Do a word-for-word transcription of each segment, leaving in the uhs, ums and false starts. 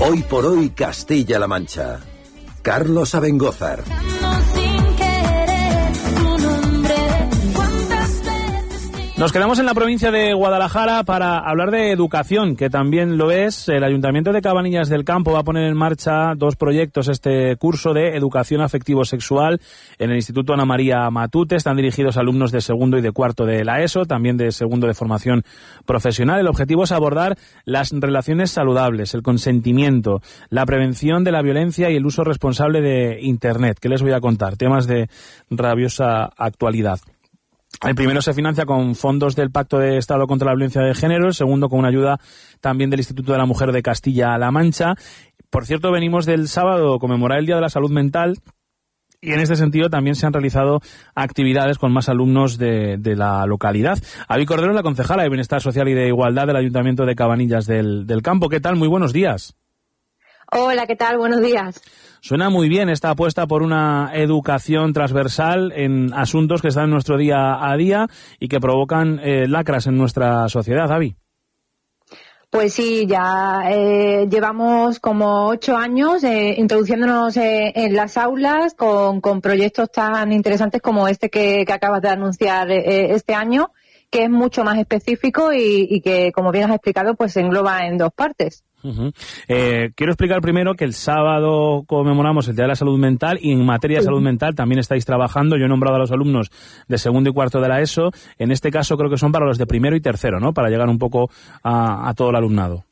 Hoy por hoy Castilla-La Mancha. Carlos Abengózar. Nos quedamos en la provincia de Guadalajara para hablar de educación, que también lo es. El Ayuntamiento de Cabanillas del Campo va a poner en marcha dos proyectos este curso de educación afectivo-sexual en el Instituto Ana María Matute. Están dirigidos a alumnos de segundo y de cuarto de la ESO, también de segundo de formación profesional. El objetivo es abordar las relaciones saludables, el consentimiento, la prevención de la violencia y el uso responsable de Internet. ¿Qué les voy a contar? Temas de rabiosa actualidad. El primero se financia con fondos del Pacto de Estado contra la Violencia de Género, el segundo con una ayuda también del Instituto de la Mujer de Castilla-La Mancha. Por cierto, venimos del sábado a conmemorar el Día de la Salud Mental y en este sentido también se han realizado actividades con más alumnos de, de la localidad. Avi Cordero es la concejala de Bienestar Social y de Igualdad del Ayuntamiento de Cabanillas del, del Campo. ¿Qué tal? Muy buenos días. Hola, ¿qué tal? Buenos días. Suena muy bien esta apuesta por una educación transversal en asuntos que están en nuestro día a día y que provocan eh, lacras en nuestra sociedad, Avi. Pues sí, ya eh, llevamos como ocho años eh, introduciéndonos eh, en las aulas con, con proyectos tan interesantes como este que, que acabas de anunciar eh, este año, que es mucho más específico y, y que, como bien has explicado, pues se engloba en dos partes. Uh-huh. Eh, quiero explicar primero que el sábado conmemoramos el Día de la Salud Mental y en materia de salud mental también estáis trabajando. Yo he nombrado a los alumnos de segundo y cuarto de la ESO. En este caso creo que son para los de primero y tercero, ¿no? Para llegar un poco a, a todo el alumnado.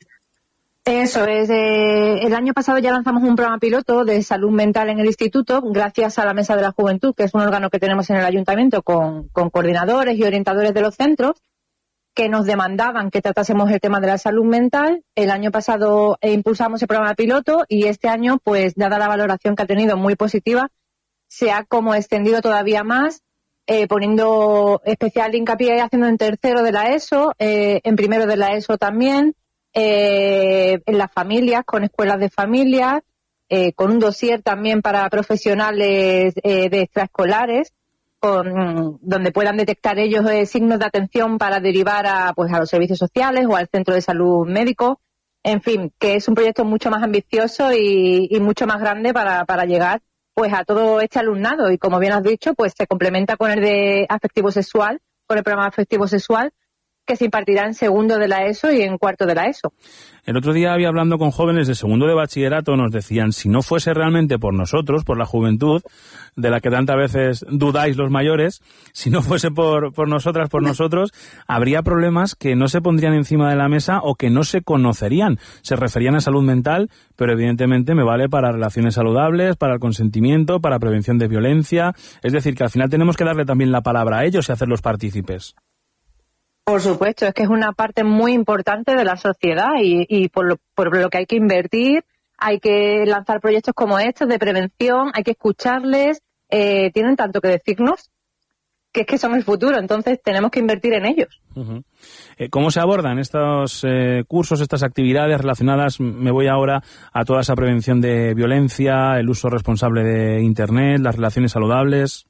Eso es. Eh, el año pasado ya lanzamos un programa piloto de salud mental en el instituto, gracias a la Mesa de la Juventud, que es un órgano que tenemos en el ayuntamiento con, con coordinadores y orientadores de los centros, que nos demandaban que tratásemos el tema de la salud mental. El año pasado eh, impulsamos el programa piloto y este año, pues dada la valoración que ha tenido muy positiva, se ha como extendido todavía más, eh, poniendo especial hincapié haciendo en tercero de la ESO, eh, en primero de la ESO también, eh, en las familias, con escuelas de familias, eh, con un dossier también para profesionales eh, de extraescolares, con, donde puedan detectar ellos eh, signos de atención para derivar a, pues, a los servicios sociales o al centro de salud médico. En fin, que es un proyecto mucho más ambicioso y, y mucho más grande para, para llegar pues a todo este alumnado. Y como bien has dicho, pues se complementa con el de afectivo sexual, con el programa afectivo sexual, que se impartirá en segundo de la ESO y en cuarto de la ESO. El otro día había hablando con jóvenes de segundo de bachillerato, nos decían, si no fuese realmente por nosotros, por la juventud, de la que tantas veces dudáis los mayores, si no fuese por, por nosotras, por nosotros, habría problemas que no se pondrían encima de la mesa o que no se conocerían. Se referían a salud mental, pero evidentemente me vale para relaciones saludables, para el consentimiento, para prevención de violencia. Es decir, que al final tenemos que darle también la palabra a ellos y hacerlos partícipes. Por supuesto, es que es una parte muy importante de la sociedad y, y por, lo, por lo que hay que invertir, hay que lanzar proyectos como estos de prevención, hay que escucharles, eh, tienen tanto que decirnos, que es que son el futuro, entonces tenemos que invertir en ellos. Uh-huh. Eh, ¿Cómo se abordan estos eh, cursos, estas actividades relacionadas, me voy ahora a toda esa prevención de violencia, el uso responsable de Internet, las relaciones saludables?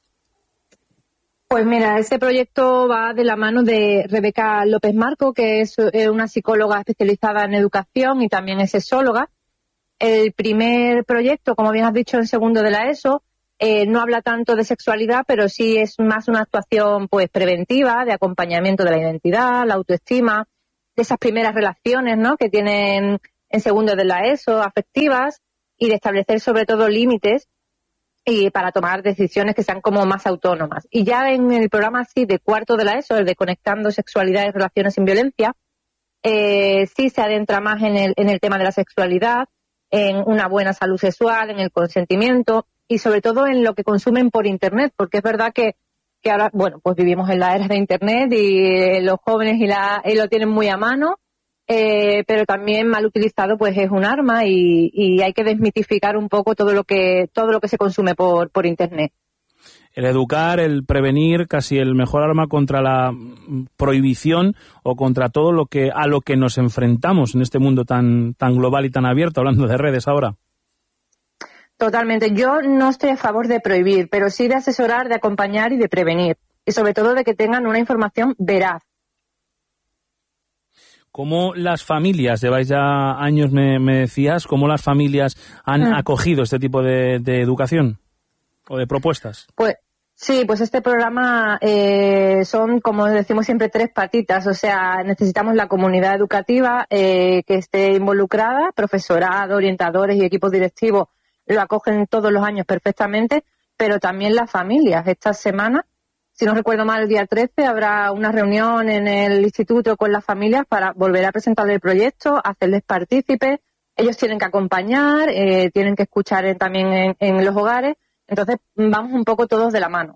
Pues mira, este proyecto va de la mano de Rebeca López Marco, que es una psicóloga especializada en educación y también es sexóloga. El primer proyecto, como bien has dicho, en segundo de la ESO, eh, no habla tanto de sexualidad, pero sí es más una actuación pues preventiva, de acompañamiento de la identidad, la autoestima, de esas primeras relaciones, ¿no?, que tienen en segundo de la ESO, afectivas, y de establecer sobre todo límites y para tomar decisiones que sean como más autónomas. Y ya en el programa sí de cuarto de la ESO, el de Conectando Sexualidad y Relaciones sin Violencia, eh, sí se adentra más en el, en el tema de la sexualidad, en una buena salud sexual, en el consentimiento y sobre todo en lo que consumen por Internet, porque es verdad que, que ahora, bueno, pues vivimos en la era de Internet y eh, los jóvenes y, la, y lo tienen muy a mano. Eh, pero también mal utilizado pues es un arma y, y hay que desmitificar un poco todo lo que todo lo que se consume por, por Internet. El educar, el prevenir, casi el mejor arma contra la prohibición o contra todo lo que a lo que nos enfrentamos en este mundo tan tan global y tan abierto, hablando de redes ahora. Totalmente. Yo no estoy a favor de prohibir, pero sí de asesorar, de acompañar y de prevenir. Y sobre todo de que tengan una información veraz. ¿Cómo las familias, lleváis ya años, me, me decías, cómo las familias han mm. acogido este tipo de, de educación o de propuestas? Pues sí, pues este programa eh, son, como decimos siempre, tres patitas. O sea, necesitamos la comunidad educativa eh, que esté involucrada, profesorado, orientadores y equipos directivos lo acogen todos los años perfectamente, pero también las familias. Esta semana, si no recuerdo mal, el día trece habrá una reunión en el instituto con las familias para volver a presentar el proyecto, hacerles partícipes. Ellos tienen que acompañar, eh, tienen que escuchar en, también en, en los hogares. Entonces, vamos un poco todos de la mano.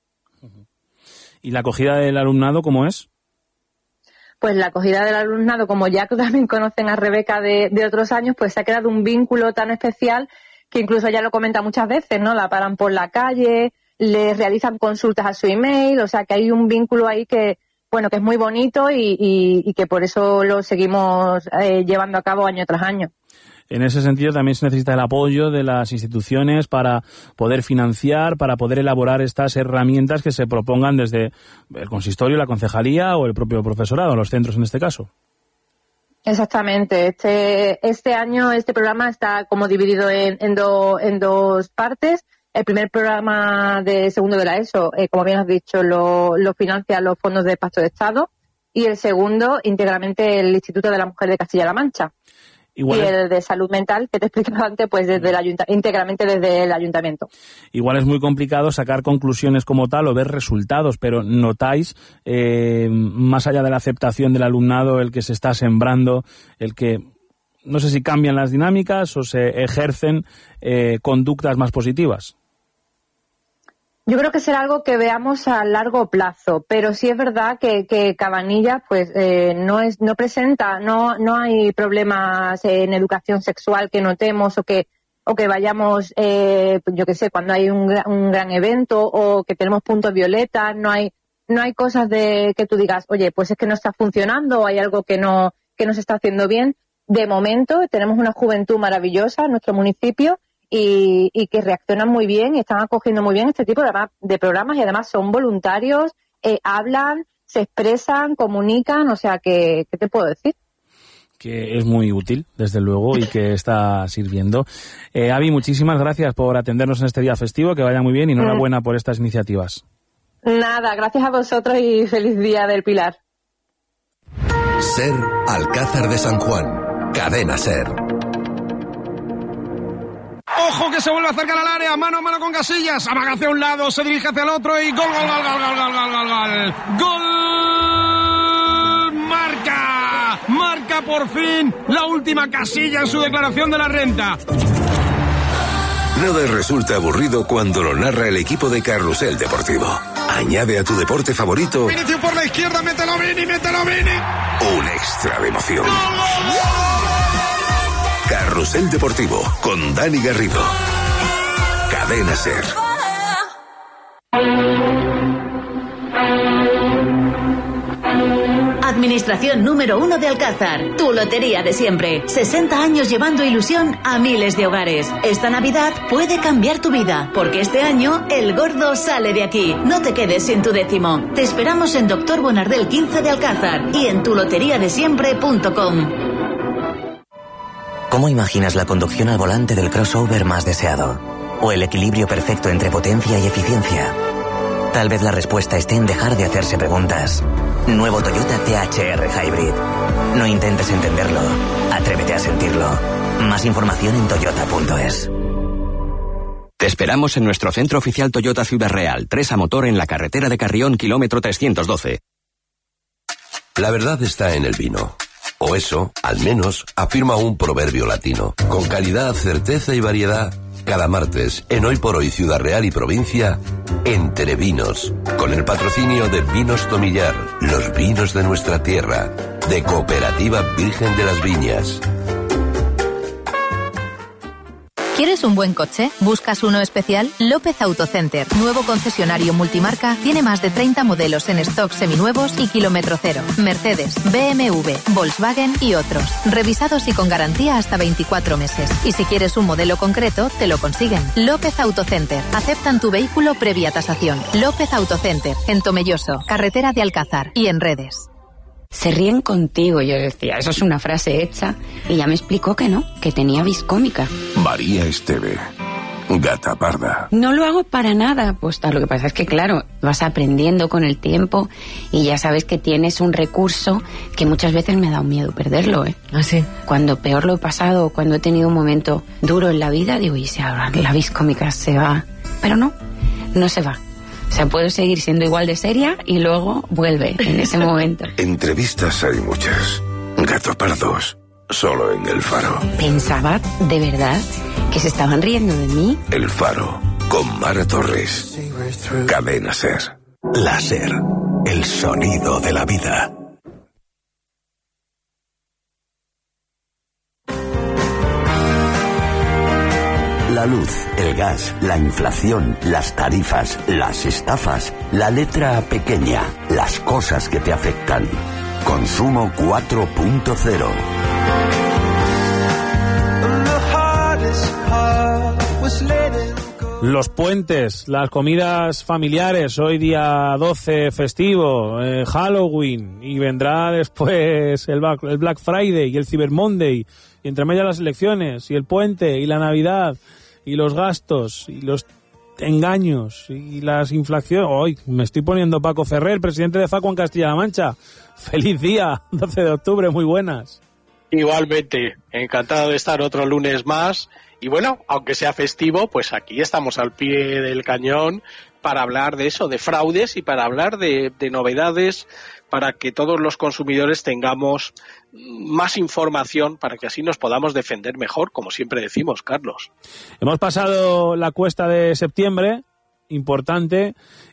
¿Y la acogida del alumnado cómo es? Pues la acogida del alumnado, como ya también conocen a Rebeca de, de otros años, pues se ha creado un vínculo tan especial que incluso ella lo comenta muchas veces, ¿no? La paran por la calle, le realizan consultas a su email, o sea que hay un vínculo ahí que, bueno, que es muy bonito y, y, y que por eso lo seguimos eh, llevando a cabo año tras año. En ese sentido también se necesita el apoyo de las instituciones para poder financiar, para poder elaborar estas herramientas que se propongan desde el consistorio, la concejalía o el propio profesorado, los centros en este caso. Exactamente. Este, este año este programa está como dividido en, en, do, en dos partes. El primer programa de segundo de la ESO, eh, como bien has dicho, lo, lo financia los fondos de Pacto de Estado, y el segundo íntegramente el Instituto de la Mujer de Castilla-La Mancha. Igual y es... el de salud mental, que te explicaba antes, pues desde el ayunta... íntegramente desde el ayuntamiento. Igual es muy complicado sacar conclusiones como tal o ver resultados, pero notáis, eh, más allá de la aceptación del alumnado, el que se está sembrando, el que, no sé si cambian las dinámicas o se ejercen eh, conductas más positivas. Yo creo que será algo que veamos a largo plazo, pero sí es verdad que, que Cabanillas pues eh, no es no presenta, no no hay problemas en educación sexual que notemos o que o que vayamos, eh, yo qué sé, cuando hay un, un gran evento o que tenemos puntos violetas, no hay no hay cosas de que tú digas, oye, pues es que no está funcionando o hay algo que no que no se está haciendo bien. De momento tenemos una juventud maravillosa en nuestro municipio. Y, y que reaccionan muy bien y están acogiendo muy bien este tipo de, de programas y además son voluntarios, eh, hablan, se expresan, comunican, o sea, que, ¿qué te puedo decir? Que es muy útil, desde luego, y que está sirviendo. Eh, Avi, muchísimas gracias por atendernos en este día festivo, que vaya muy bien y enhorabuena mm. por estas iniciativas. Nada, gracias a vosotros y feliz día del Pilar. SER Alcázar de San Juan, Cadena SER. Ojo que se vuelve a acercar al área, mano a mano con Casillas, amaga hacia un lado, se dirige hacia el otro y gol, gol, gol, gol, gol, gol, gol, gol, gol, gol, marca, marca por fin la última Casilla en su declaración de la renta. Nada resulta aburrido cuando lo narra el equipo de Carrusel Deportivo. Añade a tu deporte favorito. Vinicius por la izquierda, mételo Vini, mételo Vini. Un extra de emoción. Carrusel Deportivo con Dani Garrido. Cadena SER. Administración número uno de Alcázar, tu lotería de siempre. sesenta años llevando ilusión a miles de hogares. Esta Navidad puede cambiar tu vida, porque este año el gordo sale de aquí. No te quedes sin tu décimo. Te esperamos en Doctor Bonardel quince de Alcázar y en tu lotería de siempre punto com. ¿Cómo imaginas la conducción al volante del crossover más deseado? ¿O el equilibrio perfecto entre potencia y eficiencia? Tal vez la respuesta esté en dejar de hacerse preguntas. Nuevo Toyota T H R Hybrid. No intentes entenderlo, atrévete a sentirlo. Más información en toyota punto es. Te esperamos en nuestro centro oficial Toyota Ciudad Real, tres a motor en la carretera de Carrión, kilómetro trescientos doce. La verdad está en el vino. O eso, al menos, afirma un proverbio latino. Con calidad, certeza y variedad, cada martes, en Hoy por Hoy Ciudad Real y Provincia, Entre Vinos, con el patrocinio de Vinos Tomillar, los vinos de nuestra tierra, de Cooperativa Virgen de las Viñas. ¿Quieres un buen coche? ¿Buscas uno especial? López Autocenter, nuevo concesionario multimarca, tiene más de treinta modelos en stock seminuevos y kilómetro cero. Mercedes, B M W, Volkswagen y otros. Revisados y con garantía hasta veinticuatro meses. Y si quieres un modelo concreto, te lo consiguen. López Autocenter. Aceptan tu vehículo previa tasación. López Autocenter, en Tomelloso, carretera de Alcázar y en redes. se ríen contigo. Yo decía, eso es una frase hecha. Y ya me explicó que no, que tenía vis cómica. María Esteve, gata parda. No lo hago para nada, pues lo que pasa es que claro, vas aprendiendo con el tiempo y ya sabes que tienes un recurso que muchas veces me ha dado miedo perderlo, ¿eh? ¿Ah, sí? Cuando peor lo he pasado, cuando he tenido un momento duro en la vida, digo, y si ahora la vis cómica se va, pero no, no se va. O sea, puedo seguir siendo igual de seria y luego vuelve en ese momento. Entrevistas hay muchas. Gato pardos, solo en El Faro. Pensaba, de verdad, que se estaban riendo de mí. El Faro, con Mara Torres. Cadena Ser. La Ser, el sonido de la vida. La luz, el gas, la inflación, las tarifas, las estafas, la letra pequeña, las cosas que te afectan. Consumo cuatro punto cero. Los puentes, las comidas familiares, hoy día doce festivo, eh, Halloween, y vendrá después el Black, el Black Friday y el Cyber Monday, y entre medio las elecciones, y el puente, y la Navidad, y los gastos, y los engaños, y las inflaciones. Hoy me estoy poniendo Paco Ferrer, presidente de Facua en Castilla-La Mancha. ¡Feliz día! doce de octubre, muy buenas. Igualmente, encantado de estar otro lunes más. Y bueno, aunque sea festivo, pues aquí estamos al pie del cañón para hablar de eso, de fraudes y para hablar de, de novedades, para que todos los consumidores tengamos más información, para que así nos podamos defender mejor, como siempre decimos, Carlos. Hemos pasado la cuesta de septiembre, importante,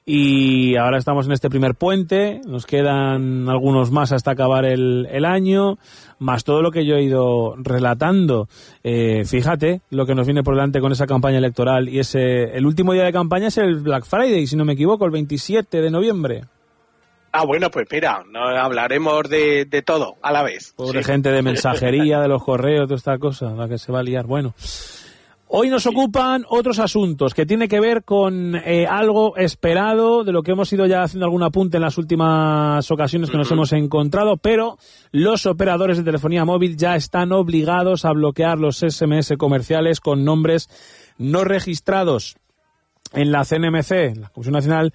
y ahora estamos en este primer puente, nos quedan algunos más hasta acabar el, el año, más todo lo que yo he ido relatando. Eh, fíjate lo que nos viene por delante con esa campaña electoral, y ese el último día de campaña es el Black Friday, si no me equivoco, el veintisiete de noviembre. Ah, bueno, pues mira, no, hablaremos de, de todo a la vez. Pobre sí. gente de mensajería, de los correos, de esta cosa, la que se va a liar. Bueno, hoy nos ocupan otros asuntos que tiene que ver con eh, algo esperado, de lo que hemos ido ya haciendo algún apunte en las últimas ocasiones que nos uh-huh. hemos encontrado, pero los operadores de telefonía móvil ya están obligados a bloquear los ese eme ese comerciales con nombres no registrados. En la C N M C, la Comisión Nacional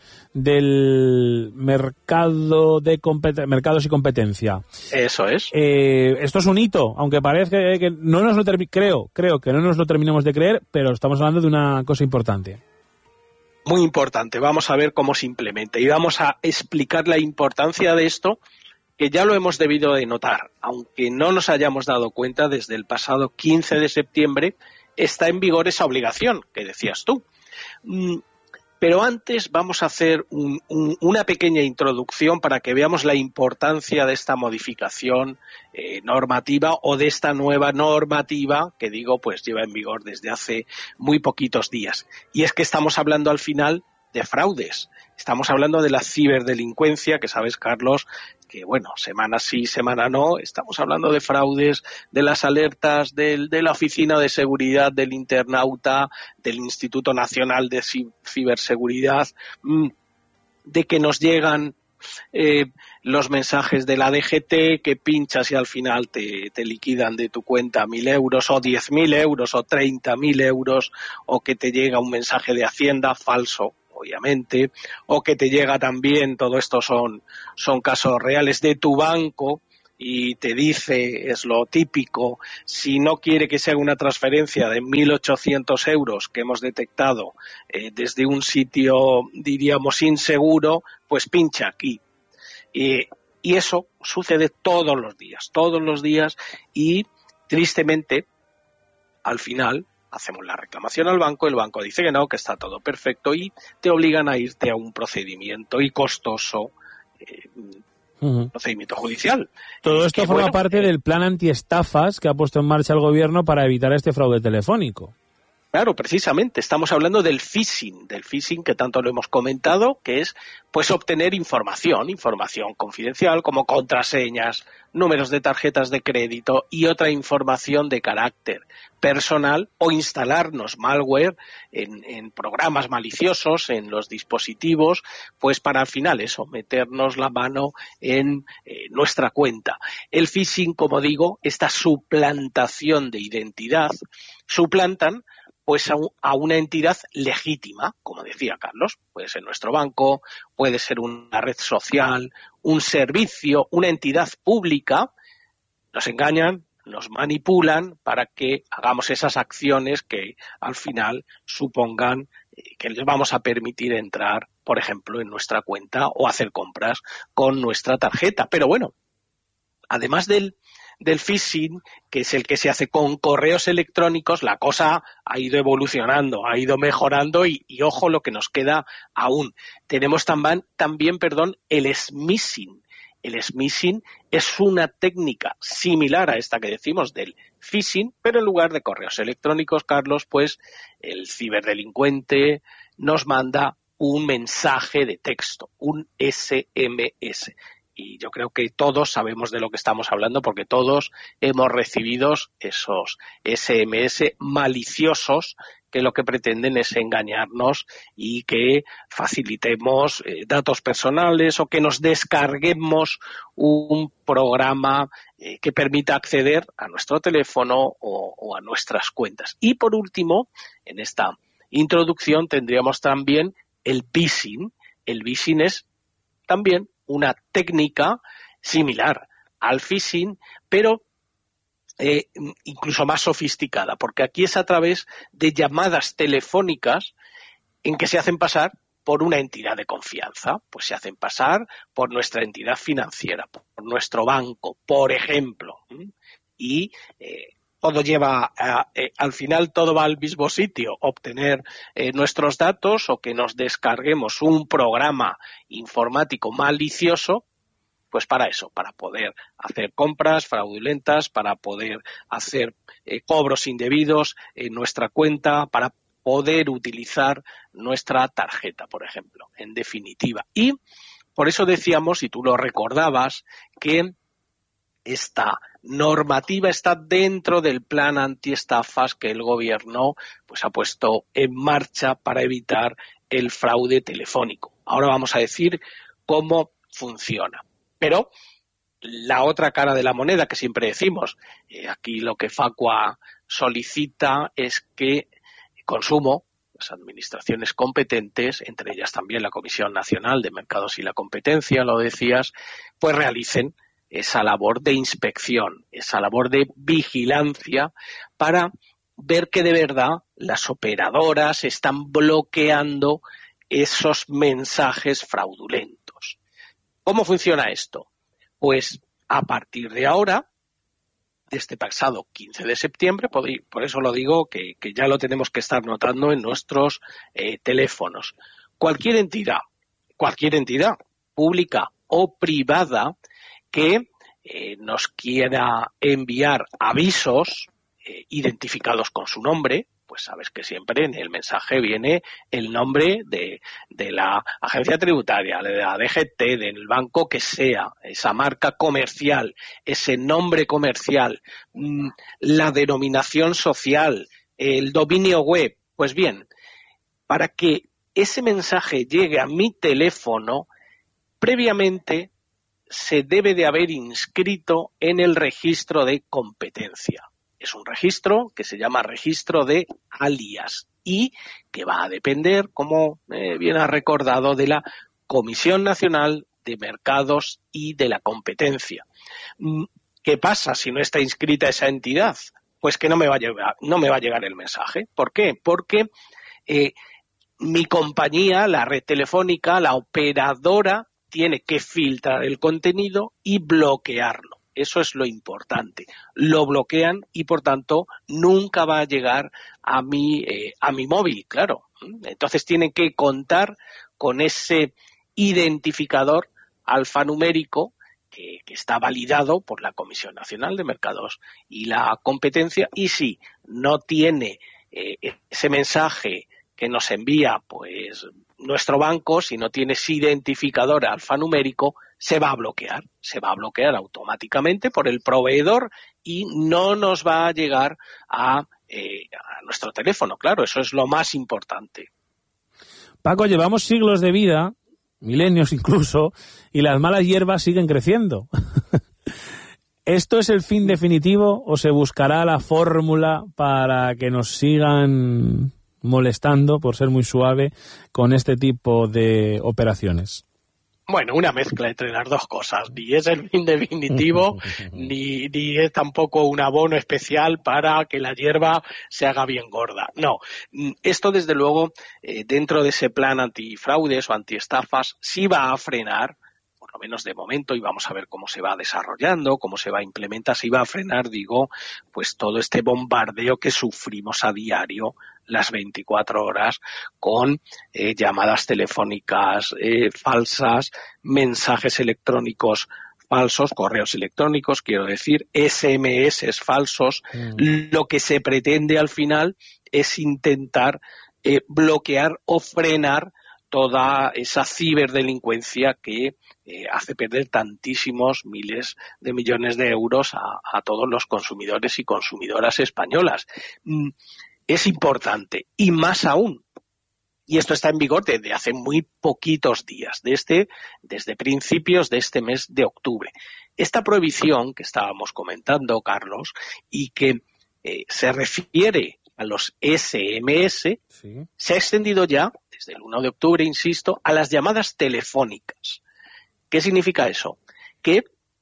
del Mercado de Compet- Mercados y Competencia. Eso es. Eh, esto es un hito, aunque parezca que, que no nos lo termi- creo, creo que no nos lo terminemos de creer, pero estamos hablando de una cosa importante. Muy importante. Vamos a ver cómo se implementa y vamos a explicar la importancia de esto, que ya lo hemos debido de notar, aunque no nos hayamos dado cuenta. Desde el pasado quince de septiembre está en vigor esa obligación que decías tú. Pero antes vamos a hacer un, un, una pequeña introducción para que veamos la importancia de esta modificación eh, normativa o de esta nueva normativa que digo pues lleva en vigor desde hace muy poquitos días. Y es que estamos hablando al final de fraudes. Estamos hablando de la ciberdelincuencia, que sabes, Carlos, que bueno, semana sí, semana no, estamos hablando de fraudes, de las alertas del, de la Oficina de Seguridad del Internauta, del Instituto Nacional de Ciberseguridad, de que nos llegan eh, los mensajes de la D G T, que pinchas y al final te, te liquidan de tu cuenta mil euros o diez mil euros o treinta mil euros, o que te llega un mensaje de Hacienda falso, obviamente, o que te llega también, todo esto son, son casos reales, de tu banco, y te dice, es lo típico, si no quiere que se haga una transferencia de mil ochocientos euros que hemos detectado eh, desde un sitio, diríamos, inseguro, pues pincha aquí. Eh, y eso sucede todos los días, todos los días, y tristemente, al final, hacemos la reclamación al banco, el banco dice que no, que está todo perfecto, y te obligan a irte a un procedimiento y costoso eh, uh-huh. procedimiento judicial. Todo esto que, forma bueno, parte eh, del plan antiestafas que ha puesto en marcha el gobierno para evitar este fraude telefónico. Claro, precisamente, estamos hablando del phishing, del phishing que tanto lo hemos comentado, que es pues obtener información, información confidencial como contraseñas, números de tarjetas de crédito y otra información de carácter personal, o instalarnos malware en, en programas maliciosos, en los dispositivos, pues para al final eso, meternos la mano en eh, nuestra cuenta. El phishing, como digo, esta suplantación de identidad, suplantan pues a, a una entidad legítima, como decía Carlos, puede ser nuestro banco, puede ser una red social, un servicio, una entidad pública. Nos engañan, nos manipulan para que hagamos esas acciones que al final supongan que les vamos a permitir entrar, por ejemplo, en nuestra cuenta o hacer compras con nuestra tarjeta. Pero bueno, además del del phishing, que es el que se hace con correos electrónicos, la cosa ha ido evolucionando, ha ido mejorando y, y ojo lo que nos queda aún. Tenemos también, también perdón, el smishing. El smishing es una técnica similar a esta que decimos del phishing, pero en lugar de correos electrónicos, Carlos, pues el ciberdelincuente nos manda un mensaje de texto, un ese eme ese. Y yo creo que todos sabemos de lo que estamos hablando porque todos hemos recibido esos ese eme ese maliciosos que lo que pretenden es engañarnos y que facilitemos eh, datos personales o que nos descarguemos un programa eh, que permita acceder a nuestro teléfono o, o a nuestras cuentas. Y por último, en esta introducción tendríamos también el phishing. El phishing es también una técnica similar al phishing, pero eh, incluso más sofisticada, porque aquí es a través de llamadas telefónicas en que se hacen pasar por una entidad de confianza, pues se hacen pasar por nuestra entidad financiera, por nuestro banco, por ejemplo, y eh, todo lleva, a, eh, al final todo va al mismo sitio, obtener eh, nuestros datos o que nos descarguemos un programa informático malicioso, pues para eso, para poder hacer compras fraudulentas, para poder hacer eh, cobros indebidos en nuestra cuenta, para poder utilizar nuestra tarjeta, por ejemplo, en definitiva. Y por eso decíamos, y tú lo recordabas, que esta normativa está dentro del plan antiestafas que el gobierno pues ha puesto en marcha para evitar el fraude telefónico. Ahora vamos a decir cómo funciona. Pero la otra cara de la moneda que siempre decimos, eh, aquí lo que Facua solicita es que Consumo, las administraciones competentes, entre ellas también la Comisión Nacional de Mercados y la Competencia, lo decías, pues realicen esa labor de inspección, esa labor de vigilancia para ver que de verdad las operadoras están bloqueando esos mensajes fraudulentos. ¿Cómo funciona esto? Pues a partir de ahora, de este pasado quince de septiembre, por eso lo digo que, que ya lo tenemos que estar notando en nuestros eh, teléfonos. Cualquier entidad, cualquier entidad pública o privada que eh, nos quiera enviar avisos eh, identificados con su nombre, pues sabes que siempre en el mensaje viene el nombre de, de la agencia tributaria, de la D G T, del banco que sea, esa marca comercial, ese nombre comercial, mmm, la denominación social, el dominio web. Pues bien, para que ese mensaje llegue a mi teléfono, previamente se debe de haber inscrito en el registro de competencia. Es un registro que se llama registro de alias y que va a depender, como eh, bien ha recordado, de la Comisión Nacional de Mercados y de la Competencia. ¿Qué pasa si no está inscrita esa entidad? Pues que no me va a llegar, no me va a llegar el mensaje. ¿Por qué? Porque eh, mi compañía, la red telefónica, la operadora, tiene que filtrar el contenido y bloquearlo. Eso es lo importante. Lo bloquean y, por tanto, nunca va a llegar a mi, eh, a mi móvil, claro. Entonces tienen que contar con ese identificador alfanumérico que, que está validado por la Comisión Nacional de Mercados y la Competencia. Y si no tiene eh, ese mensaje que nos envía pues nuestro banco, si no tiene ese identificador alfanumérico, se va a bloquear, se va a bloquear automáticamente por el proveedor y no nos va a llegar a, eh, a nuestro teléfono. Claro, eso es lo más importante. Paco, llevamos siglos de vida, milenios incluso, y las malas hierbas siguen creciendo. ¿Esto es el fin definitivo o se buscará la fórmula para que nos sigan molestando, por ser muy suave, con este tipo de operaciones? Bueno, una mezcla entre las dos cosas. Ni es el fin definitivo, ni, ni es tampoco un abono especial para que la hierba se haga bien gorda. No, esto desde luego, eh, dentro de ese plan antifraudes o antiestafas, sí va a frenar, por lo menos de momento, y vamos a ver cómo se va desarrollando, cómo se va a implementar, sí va a frenar, digo, pues todo este bombardeo que sufrimos a diario las veinticuatro horas con eh, llamadas telefónicas eh, falsas, mensajes electrónicos falsos, correos electrónicos, quiero decir, ese eme ese falsos. Mm. Lo que se pretende al final es intentar eh, bloquear o frenar toda esa ciberdelincuencia que eh, hace perder tantísimos miles de millones de euros a, a todos los consumidores y consumidoras españolas. Mm. Es importante, y más aún, y esto está en vigor desde hace muy poquitos días, desde, desde principios de este mes de octubre. Esta prohibición que estábamos comentando, Carlos, y que eh, se refiere a los ese eme ese, sí, se ha extendido ya, desde el uno de octubre, insisto, a las llamadas telefónicas. ¿Qué significa eso? Que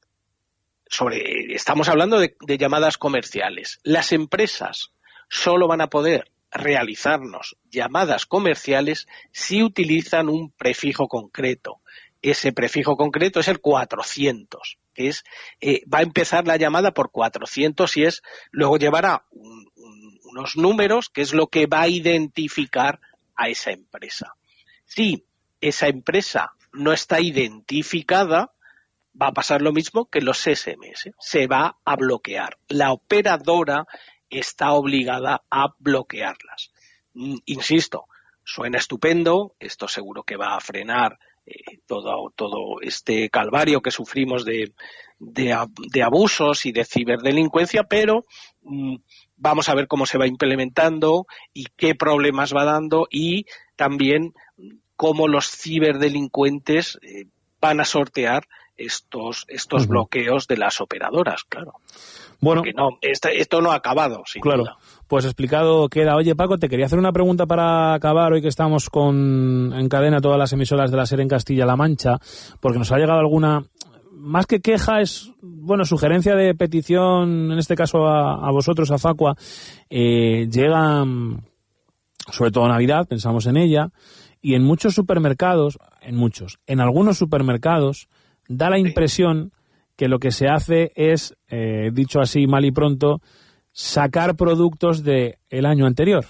sobre, estamos hablando de, de llamadas comerciales. Las empresas solo van a poder realizarnos llamadas comerciales si utilizan un prefijo concreto. Ese prefijo concreto es el cuatrocientos, que es eh, va a empezar la llamada por cuatrocientos y es luego llevará un, un, unos números que es lo que va a identificar a esa empresa. Si esa empresa no está identificada, va a pasar lo mismo que los ese eme ese, se va a bloquear. La operadora está obligada a bloquearlas. Mm, insisto, suena estupendo, esto seguro que va a frenar eh, todo, todo este calvario que sufrimos de, de, de abusos y de ciberdelincuencia, pero mm, vamos a ver cómo se va implementando y qué problemas va dando y también cómo los ciberdelincuentes eh, van a sortear estos, estos uh-huh. bloqueos de las operadoras, claro. Bueno, porque no, esto, esto no ha acabado, sin claro, duda. Pues explicado queda. Oye, Paco, te quería hacer una pregunta para acabar, hoy que estamos con en cadena todas las emisoras de la SER en Castilla-La Mancha, porque nos ha llegado alguna, más que queja, es, bueno, sugerencia de petición, en este caso a, a vosotros, a Facua, eh, llegan, sobre todo Navidad, pensamos en ella, y en muchos supermercados, en muchos, en algunos supermercados, da la impresión que lo que se hace es, eh, dicho así mal y pronto, sacar productos del año anterior.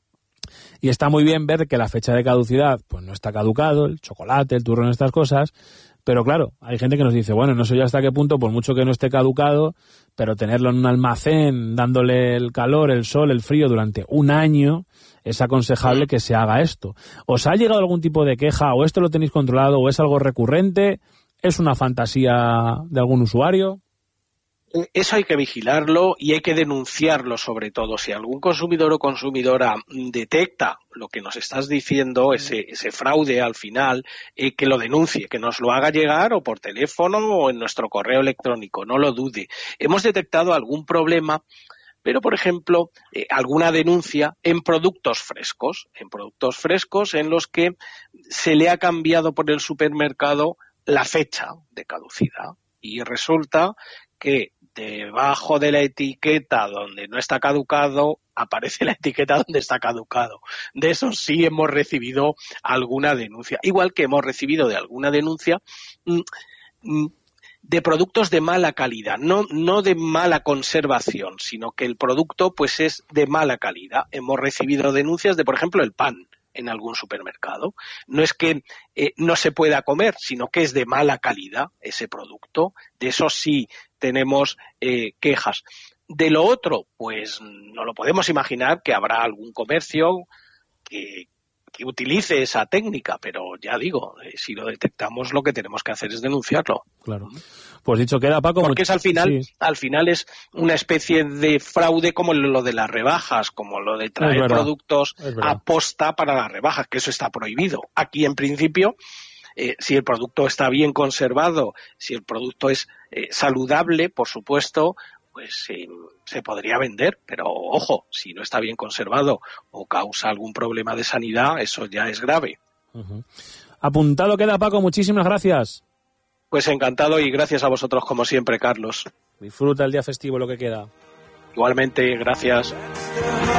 Y está muy bien ver que la fecha de caducidad pues no está caducado, el chocolate, el turrón, estas cosas, pero claro, hay gente que nos dice, bueno, no sé yo hasta qué punto, por mucho que no esté caducado, pero tenerlo en un almacén, dándole el calor, el sol, el frío durante un año, es aconsejable que se haga esto. ¿Os ha llegado algún tipo de queja, o esto lo tenéis controlado, o es algo recurrente? ¿Es una fantasía de algún usuario? Eso hay que vigilarlo y hay que denunciarlo, sobre todo. Si algún consumidor o consumidora detecta lo que nos estás diciendo, ese, ese fraude al final, eh, que lo denuncie, que nos lo haga llegar o por teléfono o en nuestro correo electrónico, no lo dude. Hemos detectado algún problema, pero, por ejemplo, eh, alguna denuncia en productos frescos, en productos frescos en los que se le ha cambiado por el supermercado la fecha de caducidad y resulta que debajo de la etiqueta donde no está caducado aparece la etiqueta donde está caducado. De eso sí hemos recibido alguna denuncia, igual que hemos recibido de alguna denuncia mmm, mmm, de productos de mala calidad, no, no de mala conservación, sino que el producto pues es de mala calidad. Hemos recibido denuncias de, por ejemplo, el pan en algún supermercado. No es que eh, no se pueda comer, sino que es de mala calidad ese producto. De eso sí tenemos eh, quejas. De lo otro, pues no lo podemos imaginar, que habrá algún comercio que, que utilice esa técnica, pero ya digo, eh, si lo detectamos, lo que tenemos que hacer es denunciarlo. Claro. Pues dicho queda, Paco. Porque es al final, sí. al final es una especie de fraude como lo de las rebajas, como lo de traer productos a posta para las rebajas, que eso está prohibido. Aquí, en principio, eh, si el producto está bien conservado, si el producto es eh, saludable, por supuesto, pues eh, se podría vender, pero ojo, si no está bien conservado o causa algún problema de sanidad, eso ya es grave. Uh-huh. Apuntado queda, Paco, muchísimas gracias. Pues encantado y gracias a vosotros como siempre, Carlos. Disfruta el día festivo, lo que queda. Igualmente, gracias.